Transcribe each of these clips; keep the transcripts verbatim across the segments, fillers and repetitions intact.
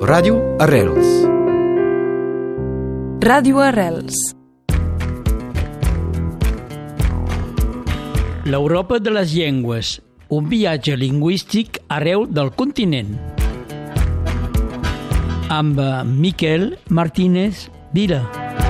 Ràdio Arrels. Ràdio Arrels. L'Europa de les llengües, un viatge lingüístic arreu del continent. Amb Miquel Martínez Vila.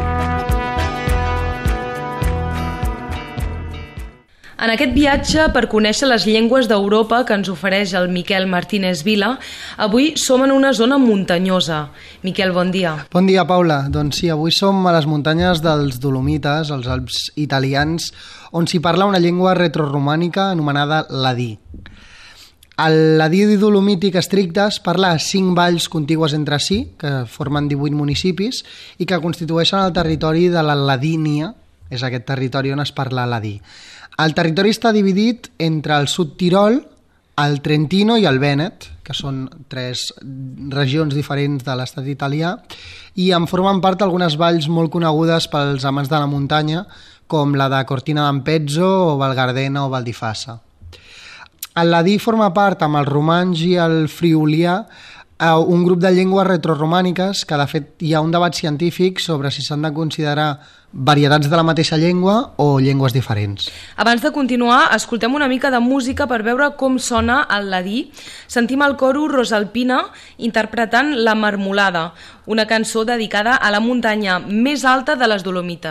En aquest viatge per conèixer les llengües d'Europa que ens ofereix el Miquel Martínez Vila, avui som en una zona muntanyosa. Miquel, bon dia. Bon dia, Paula. Doncs sí, avui som a les muntanyes dels Dolomites, els Alps italians, on s'hi parla una llengua retroromànica anomenada ladí. El ladí dolomític estricte es parla a cinc valls contigües entre si, que formen divuit municipis, i que constitueixen el territori de la Ladínia, és aquest territori on es parla ladí. El territori està dividit entre el Sud Tirol, el Trentino i el Vènet, que són tres regions diferents de l'estat italià, i en formen part algunes valls molt conegudes pels amants de la muntanya, com la de Cortina d'Ampezzo, o Val Gardena o Val di Fassa. El ladí forma part, amb el romanx i el friulià, un grup de llengües retroromàniques que, de fet, hi ha un debat científic sobre si s'han de considerar varietats de la mateixa llengua o llengües diferents. Abans de continuar, escoltem una mica de música per veure com sona el ladí. Sentim el coro Rosalpina interpretant La Marmolada, una cançó dedicada a la muntanya més alta de les Dolomites.